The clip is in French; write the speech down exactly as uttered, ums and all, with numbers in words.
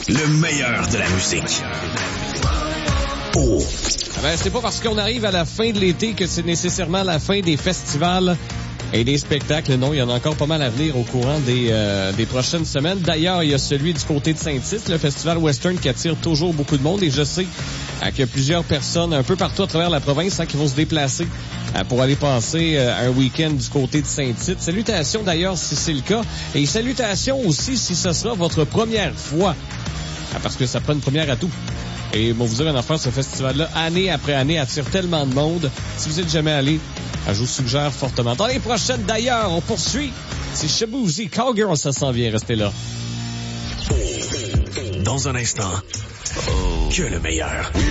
Le meilleur de la musique. Oh. Ben, c'est pas parce qu'on arrive à la fin de l'été que c'est nécessairement la fin des festivals et des spectacles. Non, il y en a encore pas mal à venir au courant des, euh, des prochaines semaines. D'ailleurs, il y a celui du côté de Saint-Tite, le festival western qui attire toujours beaucoup de monde. Et je sais euh, qu'il y a plusieurs personnes un peu partout à travers la province hein, qui vont se déplacer euh, pour aller passer euh, un week-end du côté de Saint-Tite. Salutations d'ailleurs si c'est le cas. Et salutations aussi si ce sera votre première fois. Euh, parce que ça prend une première à tout. Et bon, vous dire une affaire, ce festival-là, année après année, attire tellement de monde. Si vous êtes jamais allé, je vous suggère fortement. Dans les prochaines, d'ailleurs, on poursuit. C'est Shaboozey, Cowgirl, ça s'en vient. Restez là. Dans un instant, que le meilleur.